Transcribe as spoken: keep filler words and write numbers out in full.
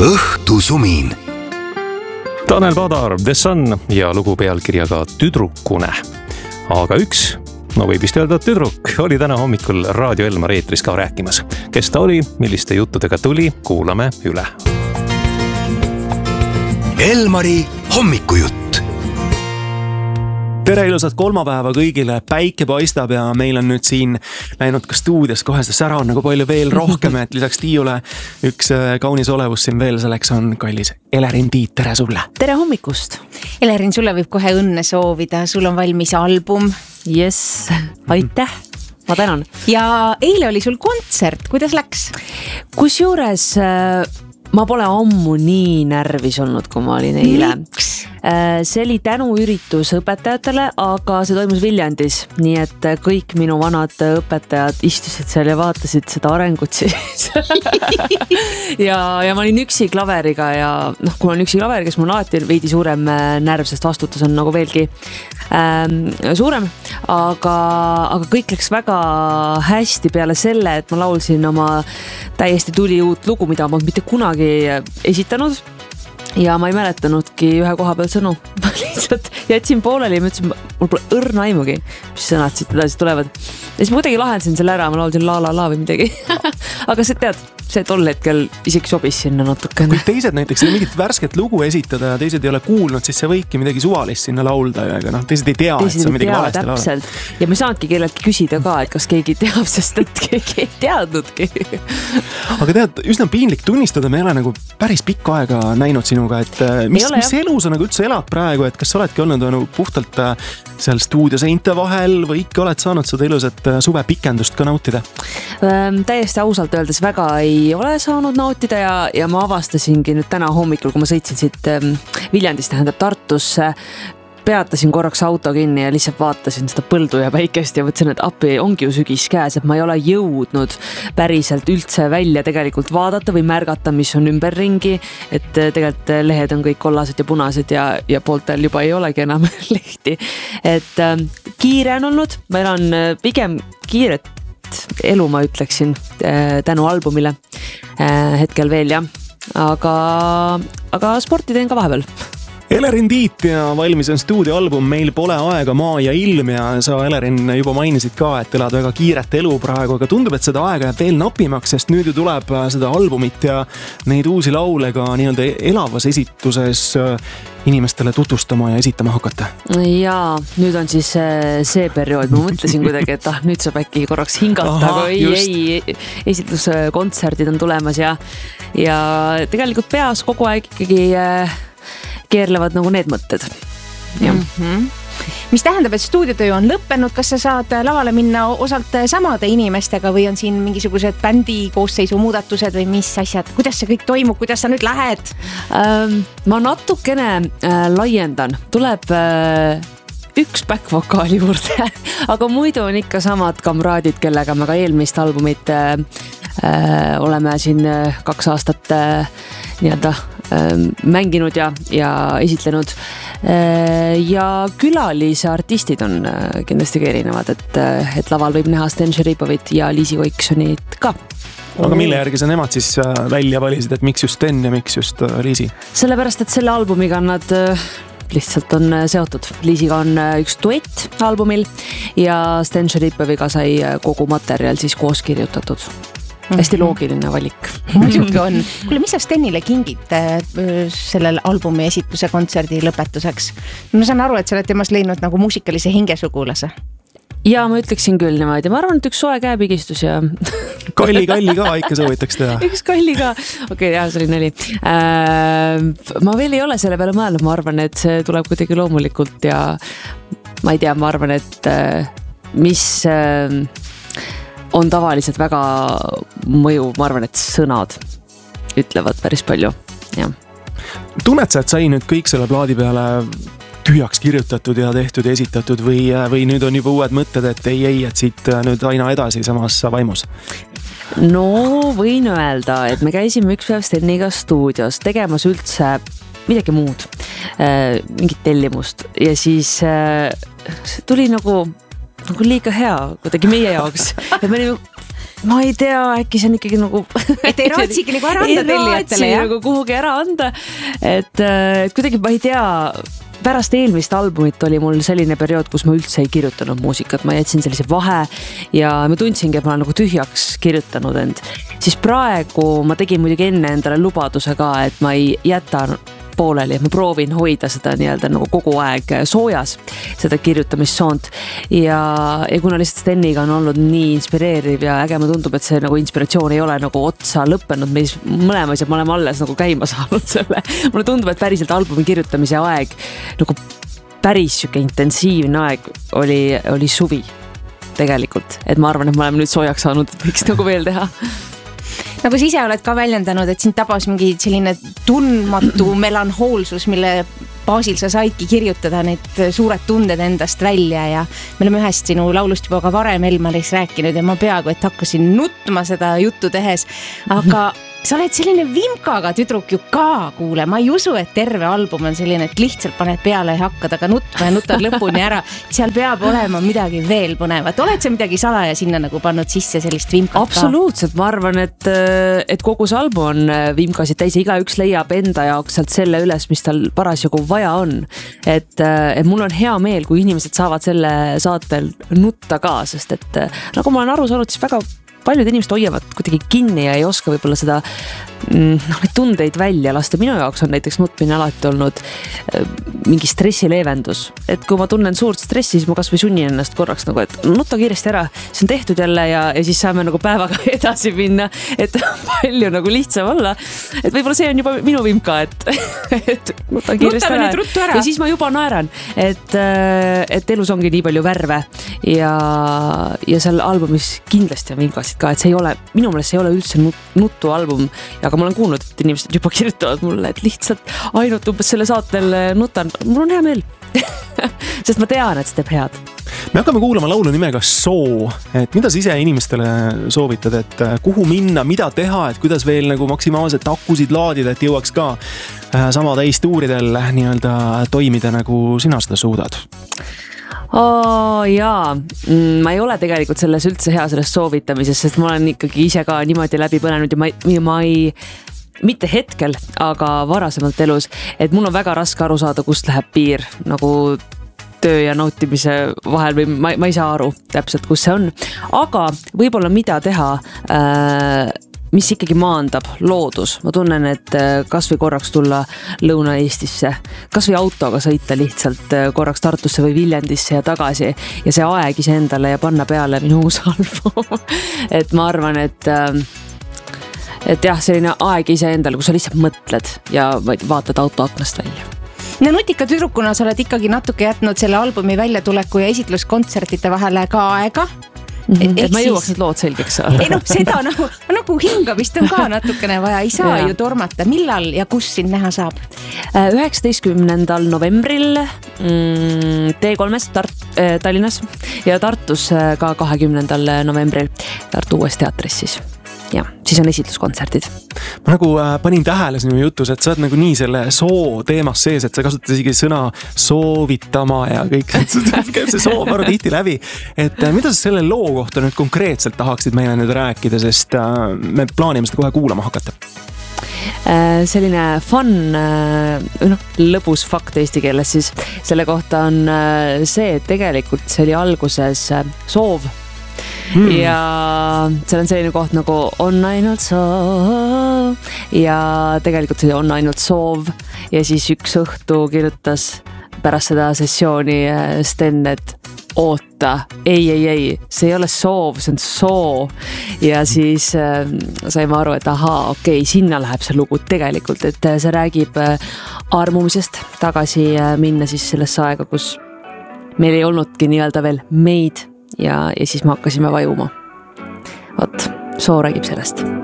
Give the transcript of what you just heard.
õhtusumin. Tanel Padar, The Sun ja lugu pealkirjaga Tüdrukune. Aga üks, no võib vist öelda tüdruk, oli täna hommikul Raadio Elmar eetris ka rääkimas. Kes ta oli, milliste juttudega tuli, kuulame üle. Elmari hommikujutt. Tere ilusat kolmapäeva kõigile, päike paistab ja meil on nüüd siin läinud ka stuudios kohe see sära on nagu palju veel rohkem, et lisaks Tiiule üks kaunis olevus siin veel, selleks on kallis Elerin Tiit, tere sulle! Tere hommikust! Elerin, sulle võib kohe õnne soovida, sul on valmis album. Yes, aitäh! Ma tänan! Ja eile oli sul kontsert, kuidas läks? Kusjuures ma pole ammu nii närvis olnud, kui ma olin eile. Miks? See oli tänuüritus õpetajatele, aga see toimus Viljandis, nii et kõik minu vanad õpetajad istusid seal ja vaatasid seda arengut siis. ja, ja ma olin üksi klaveriga ja noh, kui ma olen üksi klaveriga, siis mul on alati veidi suurem närv, sest vastutus on nagu veelgi ähm, suurem, aga, aga kõik läks väga hästi peale selle, et ma laulsin oma täiesti tuli uut lugu, mida ma mitte kunagi esitanud ja ma ei mäletanudki ühe koha peal sõnu. Ma lihtsalt jätsin pooleli ja ma ütlesin, mul pole õrna aimugi, mis sõnad siit edasi tulevad. Ja siis ma kuidagi lahendasin selle ära, ma laulsin la la la või midagi. Aga see tead, see tol hetkel isegi sobis sinna natukene. Kui teised näiteks ei mingit värsket lugu esitada ja teised ei ole kuulnud, siis see võibki midagi suvalist sinna laulda ja ega noh, teised ei tea, teised et see on midagi tea, valesti laulda. Ja me saanudki kelleltki küsida ka, et kas keegi teab, sest et keegi ei teadnudki. Aga tead, üsna piinlik tunnistada, me ei ole nagu päris pikka aega näinud sinuga, et mis, ole, mis elu sa nagu üldse elad praegu, et kas sa oledki olnud nagu puhtalt seal stuudioseinte vahel või ikka oled saanud seda ilusat suve pikendust ka nautida? Ähm, täiesti ausalt öeldes väga ei ole saanud nautida ja, ja ma avastasingi nüüd täna hommikul, kui ma sõitsin siit ähm, Viljandist, tähendab Tartusse, peatasin korraks auto kinni ja lihtsalt vaatasin seda põldu ja päikest ja võtsin, et appi ongi ju sügis käes, et ma ei ole jõudnud päriselt üldse välja tegelikult vaadata või märgata, mis on ümberringi, et tegelikult lehed on kõik kollased ja punased ja, ja pooltel juba ei olegi enam lehti. Et äh, kiire on olnud, ma elan pigem kiiret elu, ma ütleksin, äh, tänu albumile äh, hetkel veel ja, aga, aga sporti teen ka vahepeal. Elerin Tiit ja valmis on stuudioalbum Meil pole aega, maa ja ilm ja sa, Elerin, juba mainisid ka, et elad väga kiiret elu praegu, aga tundub, et seda aega jääb veel napimaks, sest nüüd ju tuleb seda albumit ja neid uusi laule ka nii-öelda elavas esituses inimestele tutvustama ja esitama hakata. Ja nüüd on siis see periood, ma mõtlesin kuidagi, et ah, nüüd saab äkki korraks hingata, Aha, aga ei, just. ei, esitluskontserdid on tulemas ja, ja tegelikult peas kogu aeg ikkagi keerlevad nagu need mõtted. Ja. Mm-hmm. Mis tähendab, et stuudiotöö on lõppenud, kas sa saad lavale minna osalt samade inimestega või on siin mingisugused bändi koosseisu muudatused või mis asjad, kuidas see kõik toimub, kuidas sa nüüd lähed? Ähm, ma natukene äh, laiendan, tuleb äh, üks back-vokaali juurde, aga muidu on ikka samad kamraadid, kellega me ka eelmist albumit äh, äh, oleme siin äh, kaks aastat äh, nii-öelda mänginud ja, ja esitlenud ja külalise artistid on kindlasti ka erinevad, et, et laval võib näha Sten Šeripovit ja Liisi Koiksonit ka. Aga mille järgi sa nemad siis välja valisid, et miks just Sten ja miks just Liisi? Sellepärast, et selle albumiga nad lihtsalt on seotud. Liisiga on üks duett albumil ja Sten Šeripoviga sai kogu materjal siis koos kirjutatud. Hästi loogiline valik. Muidugi on. Kuule, mis sa Stenile kingid sellel albumi esitluse kontserdi lõpetuseks? Ma saan aru, et sa oled temast leidnud nagu muusikalise hingesugulase. Ja ma ütleksin küll niimoodi. Ma arvan, et üks soe käepigistus ja... Kalli, kalli ka ikka soovitaks teha. Üks kalli ka. Okei, okay, jah, see oli neli. Ma veel ei ole selle peale mõelnud. Ma arvan, et see tuleb kuidagi loomulikult ja ma ei tea, ma arvan, et mis... on tavaliselt väga mõju, ma arvan, et sõnad ütlevad päris palju. Ja. Tunned sa, et sai nüüd kõik selle plaadi peale tühjaks kirjutatud ja tehtud ja esitatud või, või nüüd on juba uued mõtted, et ei, ei, et siit nüüd aina edasi samas vaimus? No võin öelda, et me käisime üks päev Steniga stuudios tegemas üldse midagi muud, mingit tellimust ja siis tuli nagu nagu liiga hea kuidagi meie jaoks. Et me olime ma ei tea, äkki see on ikkagi nagu et ei raatsigi nagu ära anda tellijatele, jah? Nagu kuhugi ära anda, et, et kuidagi ma ei tea, pärast eelmist albumit oli mul selline periood, kus ma üldse ei kirjutanud muusikat, ma jätsin sellise vahe ja ma tundsingi, et ma olen nagu tühjaks kirjutanud end. Siis praegu ma tegin muidugi enne endale lubaduse ka, et ma ei jäta pooleli, ma proovin hoida seda nii-öelda nagu kogu aeg soojas, seda kirjutamissoont ja, ja kuna lihtsalt Steniga on olnud nii inspireeriv ja äge, ma tundub, et see nagu inspiratsioon ei ole nagu otsa lõppenud, meis mõlemas ja me oleme alles nagu käima saanud selle. Mulle tundub, et päriselt albumi kirjutamise aeg nagu päris süke intensiivne aeg oli, oli suvi tegelikult, et ma arvan, et me oleme nüüd soojaks saanud, võiks nagu veel teha. Nagu sa ise oled ka väljendanud, et sind tabas mingi selline tundmatu melanhoolsus, mille baasil sa saidki kirjutada need suured tunded endast välja ja me oleme ühest sinu laulust juba ka varem Elmaris rääkinud ja ma peaaegu, et hakkasin nutma seda juttu tehes, aga sa oled selline vimkaga tüdruk ju ka, kuule, ma ei usu, et terve album on selline, et lihtsalt paned peale ja hakkad aga nutma ja nutad lõpuni ära. Seal peab olema midagi veel põnevat. Oled sa midagi salaja sinna nagu pannud sisse sellist vimkat? Absoluutselt, ma arvan, et, et kogu see album on vimkasid täis ja iga üks leiab enda jaoks sealt selle üles, mis tal parasjagu vaja on. Et, et mul on hea meel, kui inimesed saavad selle saatel nutta ka, sest et nagu ma olen aru saanud, siis väga paljud inimesed hoiavad kuidagi kinni ja ei oska võib-olla seda no, tundeid välja lasta. Minu jaoks on näiteks nutmine alati olnud mingi stressileevendus. Et kui ma tunnen suurt stressi, siis ma kas või sunnin ennast korraks nagu, et nuta kiiresti ära, see on tehtud jälle ja, ja siis saame nagu päevaga edasi minna, et palju nagu lihtsam olla. Et võib-olla see on juba minu vimka, et, et nuta kiiresti ära. ära ja siis ma juba naeran, et, et elus ongi nii palju värve ja, ja seal albumis kindlasti on vimkasid ka, et see ei ole, minu meelest see ei ole üldse nutu album, aga ma olen kuulnud, et inimesed juba kirjutavad mulle, et lihtsalt ainult umbes selle saatel nutan. Mul on hea meel, sest ma tean, et see teeb head. Me hakkame kuulama laulu nimega Soo, et mida sa ise inimestele soovitad, et kuhu minna, mida teha, et kuidas veel nagu maksimaalselt akusid laadida, et jõuaks ka sama täistuuridel nii-öelda toimida, nagu sina seda suudad? Oh, jaa, ma ei ole tegelikult selles üldse hea sellest soovitamises, sest ma olen ikkagi ise ka niimoodi läbi põnenud ja ma, ma ei, mitte hetkel, aga varasemalt elus, et mul on väga raske aru saada, kust läheb piir nagu töö ja nautimise vahel või ma, ma ei saa aru täpselt, kus see on, aga võib-olla mida teha äh, mis ikkagi maandab loodus. Ma tunnen, et kas või korraks tulla Lõuna-Eestisse, kas või autoga sõita lihtsalt korraks Tartusse või Viljandisse ja tagasi ja see aeg ise endale ja panna peale minu uus album. Et ma arvan, et, et jah, selline aeg ise endale, kus sa lihtsalt mõtled ja vaatad auto aknast välja. No nutika tüdrukuna sa oled ikkagi natuke jätnud selle albumi väljatuleku ja esitluskontsertide vahele ka aega. Mm-hmm. Et ma ei jõuaks need lood selgeks saada. Ei no seda nagu, nagu hingamist on ka natukene vaja, ei saa ja. Ju tormata. Millal ja kus sind näha saab? üheksateistkümnendal novembril T kolmes Tart- Tallinnas ja Tartus ka kahekümnendal novembril Tartu uues teatris siis. Ja, siis on esitluskontserdid. Ma nagu äh, panin tähele sinu jutus, et sa oled nagu nii selle soo teemas sees, et sa kasutad isegi sõna soovitama ja kõik, käib see soo varu tihti läbi. Et äh, mida sa selle loo kohta nüüd konkreetselt tahaksid meile nüüd rääkida, sest äh, me plaanime seda kohe kuulama hakata? Äh, selline fun, äh, no, lõbus fakt eesti keeles siis selle kohta on äh, see, et tegelikult see oli alguses äh, soov. Hmm. Ja seal on selline koht nagu on ainult soov ja tegelikult see on ainult soov ja siis üks õhtu kirjutas pärast seda sessiooni Sten, et oota, ei, ei, ei, see ei ole soov, see on soo ja siis äh, saime aru, et ahaa, okei, okay, sinna läheb see lugu tegelikult, et see räägib äh, armumisest tagasi äh, minna siis sellesse aega, kus meil ei olnudki nii-öelda veel meid ja, ja siis me hakkasime vajuma. Vot, soo räägib sellest.